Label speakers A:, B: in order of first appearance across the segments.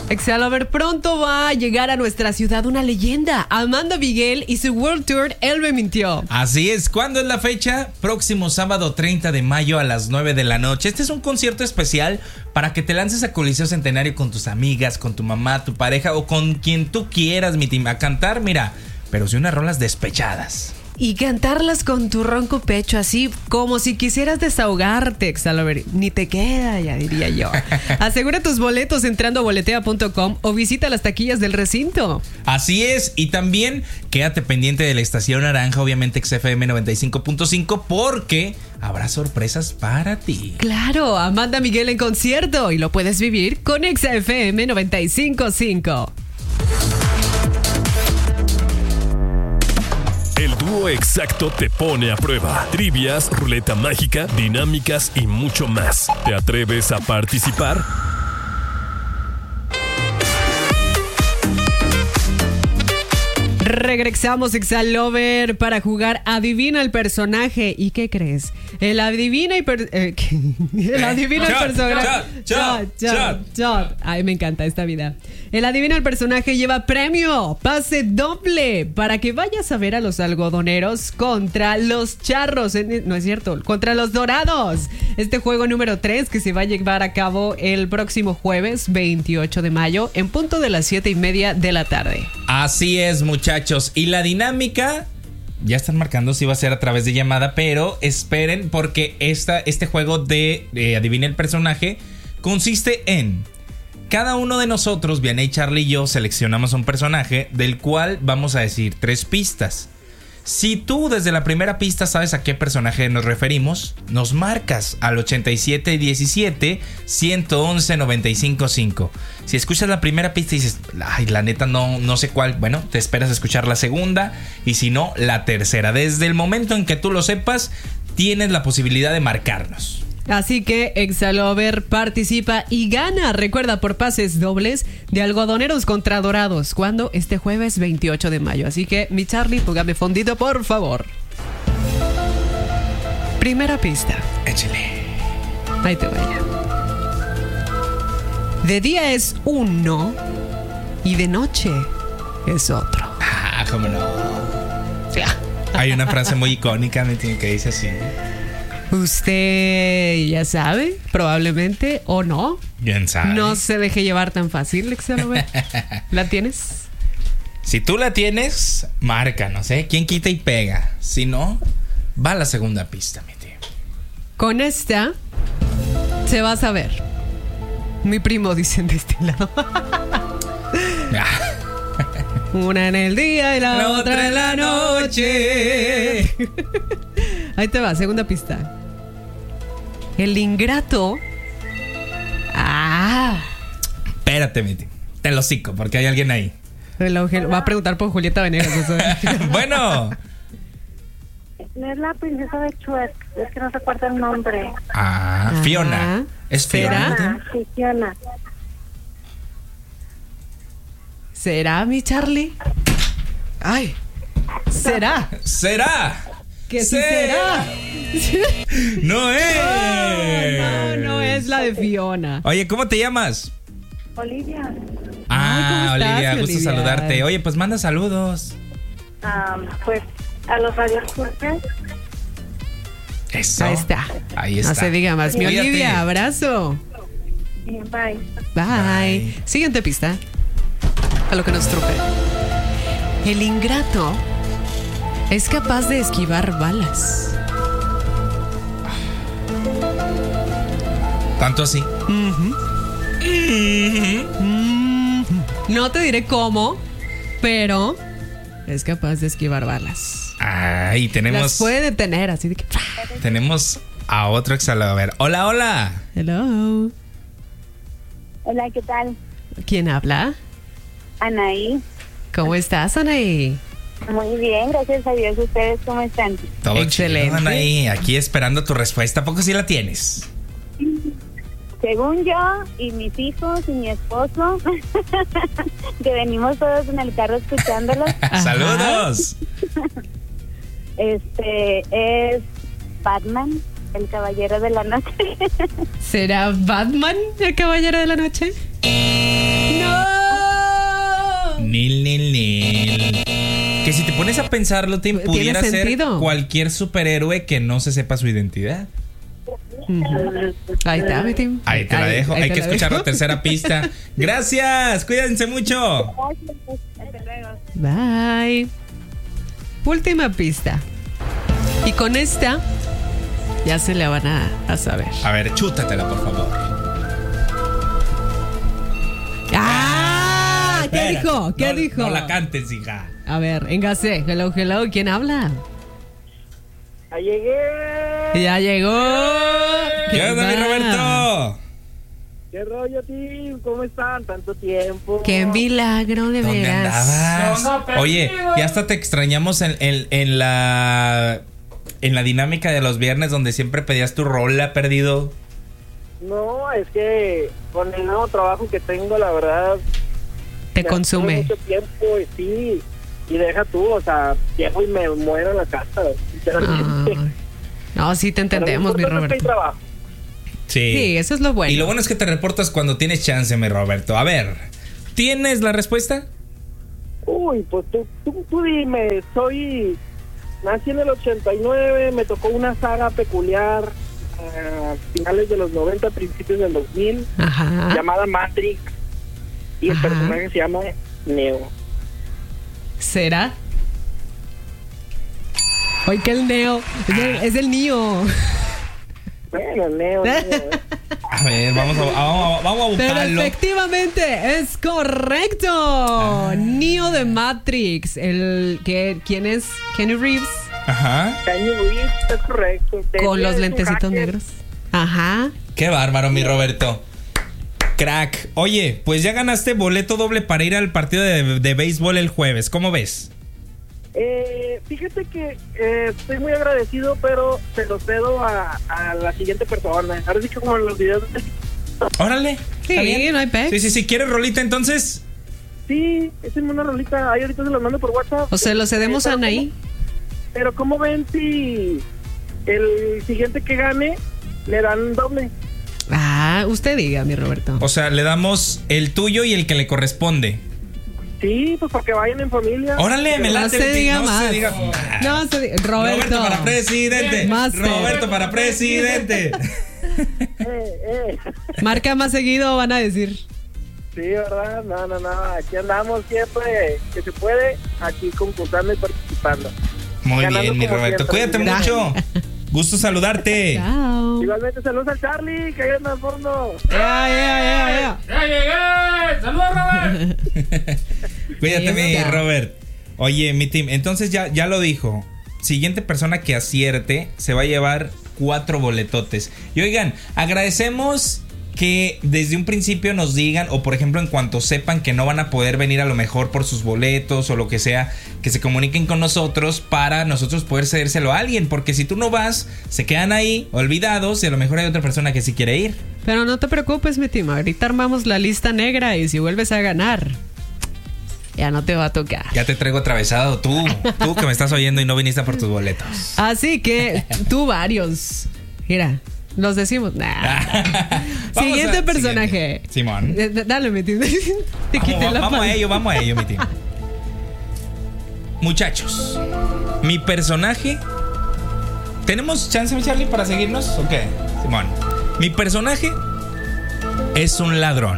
A: Exalover, pronto va a llegar a nuestra ciudad una leyenda. Amanda Miguel y su World Tour Él me mintió.
B: Así es. ¿Cuándo es la fecha? Próximo sábado 30 de mayo a las 9 de la noche. Este es un concierto especial para que te lances a Coliseo Centenario con tus amigas, con tu mamá, tu pareja o con quien tú quieras, mi team, a cantar, mira, pero sí unas rolas despechadas.
A: Y cantarlas con tu ronco pecho, así como si quisieras desahogarte, Exalover. Ni te queda, ya diría yo. Asegura tus boletos entrando a boletea.com o visita las taquillas del recinto.
B: Así es, y también quédate pendiente de la Estación Naranja, obviamente XFM 95.5, porque habrá sorpresas para ti.
A: Claro, Amanda Miguel en concierto y lo puedes vivir con XFM 95.5.
C: El dúo exacto te pone a prueba. Trivias, ruleta mágica, dinámicas y mucho más. ¿Te atreves a participar?
A: Regresamos, Exalover, para jugar Adivina el personaje. ¿Y qué crees? El adivina el personaje. Shot. Ay, me encanta esta vida. El adivina el personaje lleva premio, pase doble, para que vayas a ver a los algodoneros contra los charros. No es cierto, contra los dorados. Este juego número 3 que se va a llevar a cabo el próximo jueves 28 de mayo en punto de las 7:30 de la tarde.
B: Así es, muchachos. Y la dinámica, ya están marcando si va a ser a través de llamada, pero esperen porque este juego de Adivina el personaje consiste en: cada uno de nosotros, Vianney, Charlie y yo, seleccionamos un personaje del cual vamos a decir 3 pistas. Si tú desde la primera pista sabes a qué personaje nos referimos, nos marcas al 8717-111-955. Si escuchas la primera pista y dices, ay, la neta no sé cuál, bueno, te esperas a escuchar la segunda y si no, la tercera. Desde el momento en que tú lo sepas, tienes la posibilidad de marcarnos.
A: Así que Exalover participa y gana. Recuerda, por pases dobles de algodoneros contra dorados. ¿Cuándo? Este jueves 28 de mayo. Así que, mi Charlie, póngame fondito, por favor. Primera pista.
B: Échale.
A: Ahí te vaya. De día es uno y de noche es otro.
B: Ah, cómo no. Hay una frase muy icónica, que dice así.
A: Usted ya sabe, probablemente, o no.
B: Bien sabe.
A: No se deje llevar tan fácil, Exalover. ¿La tienes?
B: Si tú la tienes, marca, no sé. ¿Quién quita y pega? Si no, va a la segunda pista, mi tío.
A: Con esta se va a saber. Mi primo dicen de este lado. Una en el día y la otra en la noche. Ahí te va, segunda pista. El ingrato.
B: Espérate, Miti. Te lo hocico, porque hay alguien ahí.
A: Va a preguntar por Julieta Venegas.
B: Bueno.
D: No es la princesa de Shrek, es que no se acuerda el nombre.
B: Fiona. ¿Es Fiona?
D: Sí, Fiona.
A: ¿Será, mi Charlie? Ay. ¿Será? Que sí será.
B: No es.
A: No es la de Fiona.
B: Oye, ¿cómo te llamas?
D: Olivia.
A: ¿cómo estás,
B: Olivia, gusto
A: Olivia?
B: saludarte. Oye, pues manda saludos.
D: Pues a los radioescuchas.
B: Eso.
A: Ahí está. No se diga más. Mi
B: Cuídate.
A: Olivia, abrazo.
D: Bye.
A: Bye. Siguiente pista. A lo que nos truje. El ingrato es capaz de esquivar balas.
B: ¿Tanto así?
A: No te diré cómo, pero es capaz de esquivar balas.
B: Ay, tenemos.
A: Las puede detener, así de que.
B: Tenemos a otro Exalover. Hola.
A: Hello.
D: Hola, ¿qué tal?
A: ¿Quién habla?
D: Anaí.
A: ¿Cómo estás, Anaí?
D: Muy bien, gracias a Dios. ¿Ustedes cómo están?
B: Todo
A: Excelente.
B: chido, Anaí. Aquí esperando tu respuesta. ¿A poco sí la tienes?
D: Según yo y mis hijos y mi esposo, que venimos todos en el carro escuchándolos,
B: ¡Saludos!
D: es Batman, el caballero de la noche.
A: ¿Será Batman el caballero de la noche? No.
B: Nel. Que si te pones a pensarlo, Tim, pudiera ser
A: sentido.
B: cualquier superhéroe que no se sepa su identidad.
A: Ahí está, mi Tim.
B: Ahí te la dejo.
A: Ahí
B: Hay
A: te
B: que
A: la
B: escuchar
A: dejo.
B: la tercera pista. Gracias. Cuídense mucho.
D: Hasta luego.
A: Bye. Última pista. Y con esta ya se la van a saber.
B: A ver, chútatela, por favor.
A: ¿Qué
B: Espérate.
A: dijo? ¿Qué
B: No,
A: dijo?
B: No la cantes, hija.
A: A ver, engase. Hello. ¿Quién habla?
E: ¡Ya llegué!
A: Ya llegó.
B: ¿Qué onda, mi
A: va?
B: Roberto?
E: ¿Qué rollo, Tim? ¿Cómo están? Tanto tiempo.
A: Qué milagro, de
B: ¿Dónde
A: veras.
B: andabas? Oye, ya hasta te extrañamos en la dinámica de los viernes donde siempre pedías tu rola, perdido.
E: No, es que con el nuevo trabajo que tengo, la verdad...
A: Te
E: me
A: consume.
E: toma mucho tiempo y sí. Y deja tú, o sea, llego y me muero en la casa, sinceramente.
A: Ay. No, sí te entendemos, mi
E: Pero lo importante es que hay
A: Roberto.
E: trabajo.
A: Sí, eso es lo bueno.
B: Y lo bueno es que te reportas cuando tienes chance, mi Roberto. A ver, ¿tienes la respuesta?
E: Uy, pues tú dime, nací en el 89, me tocó una saga peculiar a finales de los 90, principios del 2000,
A: Ajá.
E: llamada Matrix, y el
A: Ajá.
E: personaje se llama Neo.
A: ¿Será? Oye, que el Neo. Es el Neo.
E: Bueno, Neo.
B: A ver, vamos a
A: Pero
B: buscarlo.
A: efectivamente es correcto. Neo de Matrix. ¿Quién es? Kenny Reeves.
B: Ajá.
E: Keanu Reeves, es correcto.
A: Con los
E: Es un
A: lentecitos
E: hacker.
A: negros. Ajá.
B: Qué bárbaro, mi Roberto. Crack. Oye, pues ya ganaste boleto doble para ir al partido de béisbol el jueves. ¿Cómo ves?
E: Fíjate que estoy muy agradecido, pero se lo cedo a la siguiente persona. Ahora sí que como en los videos.
B: Órale.
A: Sí,
B: ¿está bien?
A: no hay pex.
B: Sí. ¿Quieres rolita entonces?
E: Sí, es una rolita. Ahí ahorita se los mando por WhatsApp.
A: O se lo cedemos a
E: Pero
A: Anaí.
E: Pero ¿cómo ven si el siguiente que gane le dan doble?
A: Usted diga, mi Roberto.
B: O sea, le damos el tuyo y el que le corresponde.
E: Sí, pues para que vayan en familia.
B: Órale, me
A: No
B: late.
A: se diga
B: no
A: más.
B: se diga.
A: No se diga. Roberto.
B: para presidente.
A: Master.
B: Roberto para presidente.
E: Marca
A: más seguido, van a decir.
E: Sí, ¿verdad? No. Aquí andamos siempre que se puede, aquí concursando y participando.
B: Muy
E: Ganando
B: bien, mi
E: como
B: Roberto.
E: siempre.
B: Cuídate mucho. Gusto saludarte.
A: Chao.
E: Igualmente, saludos al Charlie, que anda al fondo.
A: Ya.
F: ¡Ya llegué! ¡Saludos, Robert!
B: Cuídate, mi
A: Eso.
B: Robert. Oye, mi team, entonces ya lo dijo. Siguiente persona que acierte se va a llevar 4 boletotes. Y oigan, agradecemos que desde un principio nos digan, o por ejemplo en cuanto sepan que no van a poder venir a lo mejor por sus boletos o lo que sea, que se comuniquen con nosotros para nosotros poder cedérselo a alguien, porque si tú no vas, se quedan ahí olvidados y a lo mejor hay otra persona que sí quiere ir.
A: Pero no te preocupes, mi team. Ahorita armamos la lista negra y si vuelves a ganar, ya no te va a tocar.
B: Ya te traigo atravesado tú que me estás oyendo y no viniste por tus boletos.
A: Así que tú varios. Mira, los decimos.
B: Vamos
A: Siguiente
B: al
A: personaje.
B: siguiente. Simón.
A: Dale, mi team. Te quité la
B: Vamos
A: mano.
B: a ello, mi team. Muchachos, mi personaje. ¿Tenemos chance, mi Charlie, para seguirnos? Ok, Simón. Mi personaje es un ladrón.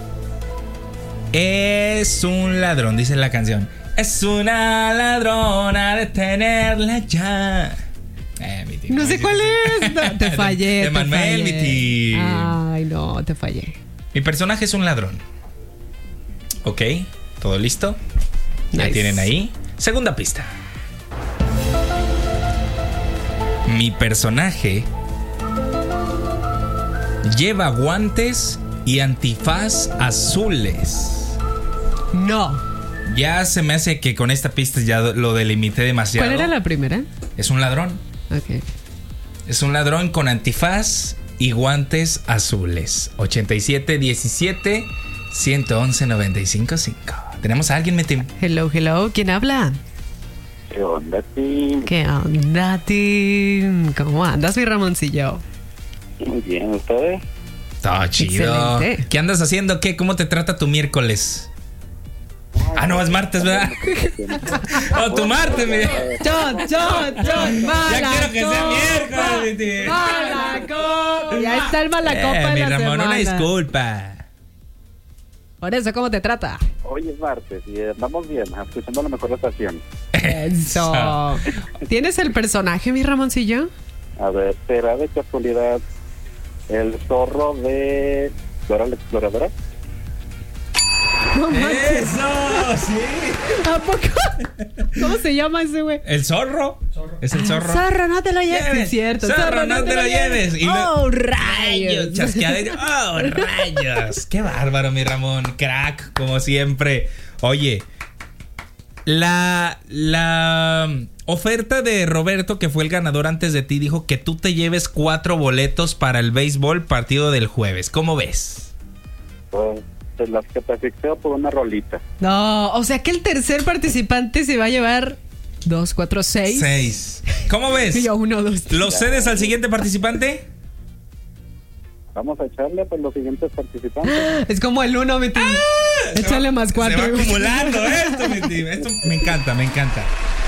B: Es un ladrón, dice la canción. Es una ladrona de tenerla ya. Mi team,
A: No sé cuál es. No, te fallé.
B: De
A: te
B: Manuel,
A: fallé.
B: mi team.
A: Ay, no, te fallé.
B: Mi personaje es un ladrón. Ok, ¿todo listo? Ya
A: Nice.
B: tienen ahí. Segunda pista. Mi personaje lleva guantes y antifaz azules.
A: No.
B: Ya se me hace que con esta pista ya lo delimité demasiado.
A: ¿Cuál era la primera?
B: Es un ladrón.
A: Ok.
B: Es un ladrón con antifaz y guantes azules. 8717 111 955. Tenemos a alguien, Metim.
A: Hello. ¿Quién habla?
E: ¿Qué onda, Tim?
A: ¿Qué onda, Tim? ¿Cómo andas, mi Ramoncillo?
E: Muy bien, ¿ustedes?
B: Todo chido.
A: Excelente.
B: ¿Qué andas haciendo? ¿Qué? ¿Cómo te trata tu miércoles? Ah, no, es martes, ¿verdad? Oh, tu martes, mi.
A: Chon.
B: Ya quiero que sea miércoles, mi tío.
A: Malacopa. Ya está el malacopa
B: Mi
A: de la
B: Ramón,
A: semana.
B: una disculpa.
A: Por eso, ¿cómo te trata?
G: Hoy es martes y andamos bien, escuchando la mejor estación.
A: Eso. ¿Tienes el personaje, mi Ramoncillo?
G: A ver, ¿será de casualidad el zorro de Dora la Exploradora?
A: No manches.
B: Eso, sí.
A: ¿A poco? ¿Cómo se llama ese güey?
B: ¿El zorro? Es el zorro.
A: Zorro, no te lo lleves. Sí, es cierto.
B: Zorro, no te lo lleves. Y
A: Oh, rayos.
B: Chasqueadero. Oh, rayos. Qué bárbaro, mi Ramón. Crack, como siempre. Oye, la oferta de Roberto, que fue el ganador antes de ti, dijo que tú te lleves 4 boletos para el béisbol partido del jueves. ¿Cómo ves?
G: Pues se las que te fixeo por una rolita.
A: No, o sea que el tercer participante se va a llevar 2, 4, 6.
B: 6. ¿Cómo ves?
A: Y yo 1, 2.
B: ¿Lo cedes al siguiente participante?
G: Vamos a echarle pues los siguientes participantes.
A: Es como el 1, mi tío. Échale más 4.
B: Se va acumulando esto, mi tío. Esto me encanta, me encanta.